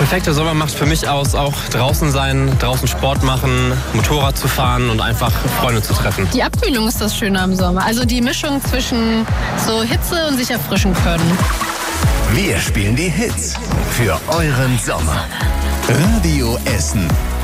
Perfekter Sommer macht für mich aus, auch draußen sein, draußen Sport machen, Motorrad zu fahren und einfach Freunde zu treffen. Die Abkühlung ist das Schöne am Sommer. Also die Mischung zwischen so Hitze und sich erfrischen können. Wir spielen die Hits für euren Sommer. Radio Essen.